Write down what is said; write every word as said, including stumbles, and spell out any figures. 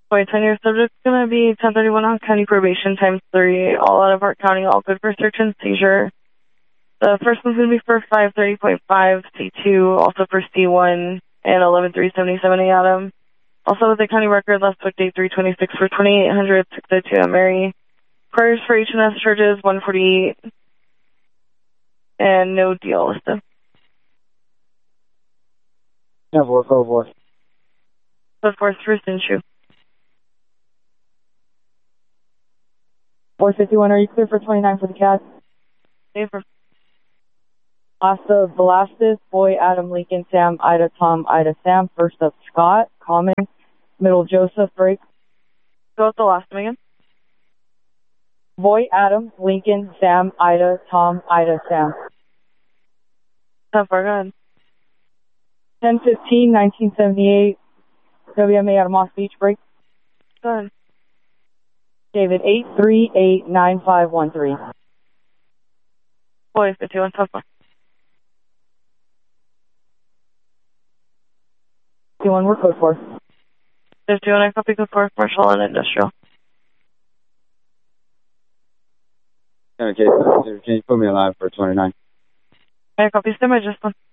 Boy, ten-year subject's going to be ten thirty-one on county probation times three, all out of Hart County, all good for search and seizure. The first one's going to be for five thirty point five, C two, also for C one, and eleven three seventy-seven A Adam. Also with the county record, last book date three twenty-six for twenty-eight hundred, six oh two at Mary. Priors for H and S charges, one forty-eight, and no deal listed. Yeah, four four four. The fourth first issue. four fifty-one, are you clear for twenty-nine for the cat? Safer. Asta Velasquez, Boy, Adam, Lincoln, Sam, Ida, Tom, Ida, Sam. First up, Scott, Common. Middle, Joseph, break. Go with the last one again. Boy, Adam, Lincoln, Sam, Ida, Tom, Ida, Sam. How far, go ahead. ten fifteen, nineteen seventy-eight, W M A out of Moss Beach, break. Go ahead. David, eight three eight nine five one three. Boy, fifty-one, how far? fifty-one, we're code four. fifty-one, I copy code four, commercial and industrial. Okay, can you put me alive for twenty-nine? I copy, stand by just one.